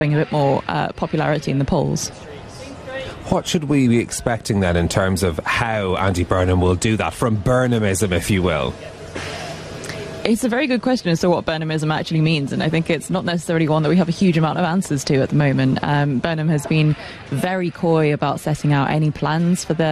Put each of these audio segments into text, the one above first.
a bit more popularity in the polls. What should we be expecting then in terms of how Andy Burnham will do that, from Burnhamism, if you will? It's a very good question as to what Burnhamism actually means, and I think it's not necessarily one that we have a huge amount of answers to at the moment. Burnham has been very coy about setting out any plans for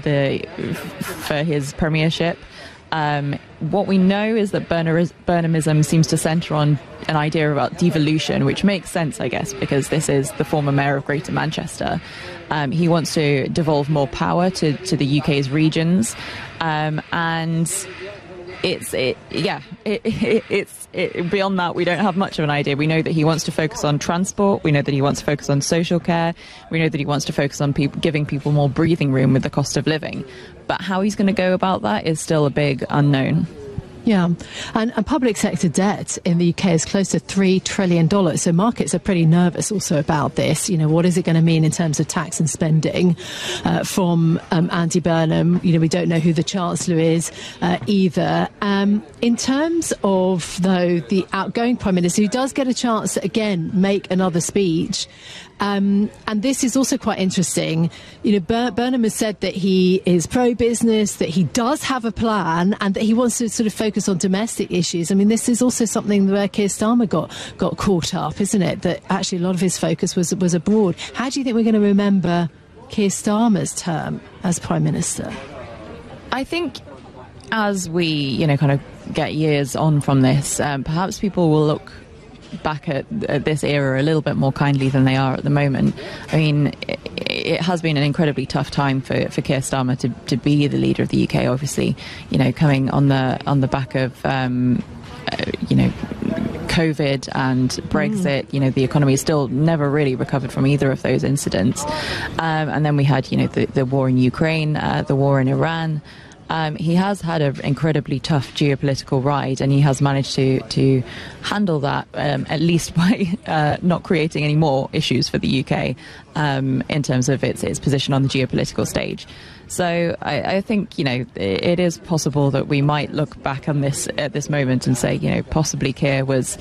his premiership. What we know is that Burnhamism seems to centre on an idea about devolution, which makes sense, I guess, because this is the former mayor of Greater Manchester. He wants to devolve more power to the UK's regions, and it's beyond that. We don't have much of an idea. We know that he wants to focus on transport. We know that he wants to focus on social care. We know that he wants to focus on giving people more breathing room with the cost of living. But how he's going to go about that is still a big unknown. Yeah, and public sector debt in the UK is close to $3 trillion. So markets are pretty nervous also about this. You know, what is it going to mean in terms of tax and spending from Andy Burnham? You know, we don't know who the Chancellor is either. In terms of, though, the outgoing Prime Minister, who does get a chance to, again, make another speech. And this is also quite interesting. You know, Burnham has said that he is pro-business, that he does have a plan, and that he wants to sort of focus on domestic issues. I mean, this is also something where Keir Starmer got caught up, isn't it? That actually a lot of his focus was abroad. How do you think we're going to remember Keir Starmer's term as Prime Minister? I think as we, kind of get years on from this, perhaps people will look back at this era a little bit more kindly than they are at the moment. I mean, it has been an incredibly tough time for Keir Starmer to be the leader of the UK, obviously, coming on the back of COVID and Brexit. The economy is still never really recovered from either of those incidents, and then we had the war in Ukraine, the war in Iran. He has had an incredibly tough geopolitical ride, and he has managed to handle that, at least by not creating any more issues for the UK in terms of its position on the geopolitical stage. So I think, it is possible that we might look back on this at this moment and say, possibly Keir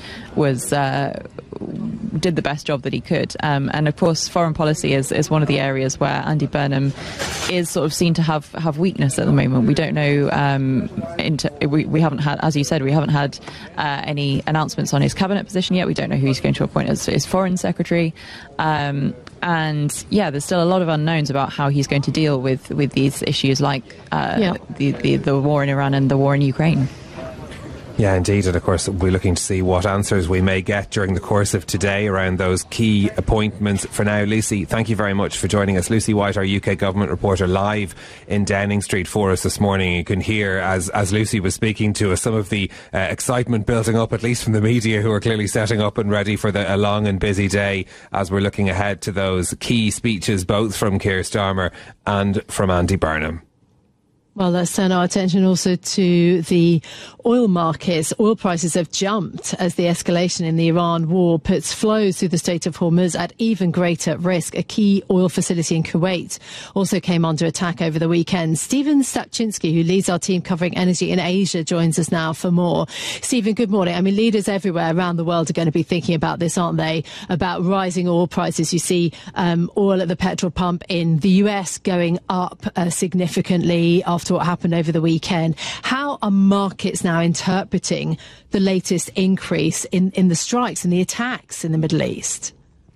did the best job that he could. And of course, foreign policy is one of the areas where Andy Burnham is sort of seen to have weakness at the moment. We don't know. We haven't had, as you said, we haven't had any announcements on his cabinet position yet. We don't know who he's going to appoint as his foreign secretary. And there's still a lot of unknowns about how he's going to deal with these issues like the war in Iran and the war in Ukraine. Yeah, indeed. And of course, we're looking to see what answers we may get during the course of today around those key appointments. For now, Lucy, thank you very much for joining us. Lucy White, our UK government reporter, live in Downing Street for us this morning. You can hear, as Lucy was speaking to us, some of the excitement building up, at least from the media, who are clearly setting up and ready for a long and busy day as we're looking ahead to those key speeches, both from Keir Starmer and from Andy Burnham. Well, let's turn our attention also to the oil markets. Oil prices have jumped as the escalation in the Iran war puts flows through the Strait of Hormuz at even greater risk. A key oil facility in Kuwait also came under attack over the weekend. Stephen Stapczynski, who leads our team covering energy in Asia, joins us now for more. Stephen, good morning. I mean, leaders everywhere around the world are going to be thinking about this, aren't they? About rising oil prices. You see oil at the petrol pump in the US going up significantly after what happened over the weekend. How are markets now interpreting the latest increase in the strikes and the attacks in the Middle East?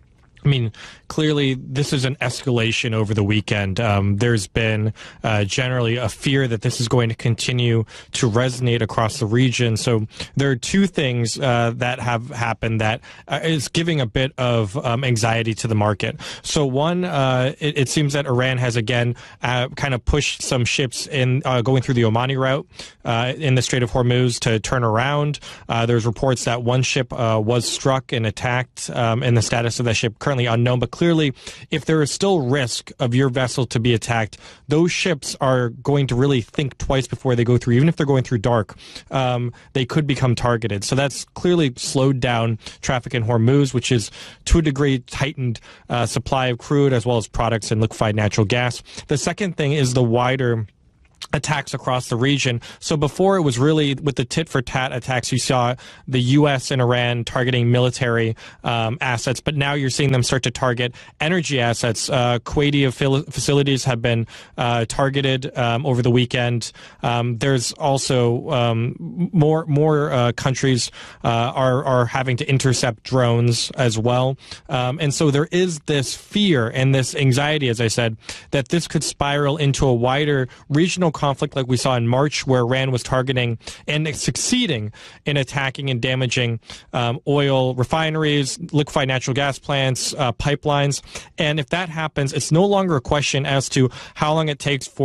I mean, clearly, this is an escalation over the weekend. There's been generally a fear that this is going to continue to resonate across the region. So there are two things that have happened that is giving a bit of anxiety to the market. So one, it seems that Iran has again kind of pushed some ships in going through the Omani route in the Strait of Hormuz to turn around. There's reports that one ship was struck and attacked, and the status of that ship currently unknown. But clearly, if there is still risk of your vessel to be attacked, those ships are going to really think twice before they go through. Even if they're going through dark, they could become targeted. So that's clearly slowed down traffic in Hormuz, which is to a degree tightened supply of crude as well as products and liquefied natural gas. The second thing is the wider attacks across the region. So before, it was really with the tit-for-tat attacks, you saw the U.S. and Iran targeting military assets, but now you're seeing them start to target energy assets. Kuwaiti facilities have been targeted over the weekend. There's also more countries are having to intercept drones as well. And so there is this fear and this anxiety, as I said, that this could spiral into a wider regional conflict like we saw in March, where Iran was targeting and succeeding in attacking and damaging oil refineries, liquefied natural gas plants, pipelines. And if that happens, it's no longer a question as to how long it takes for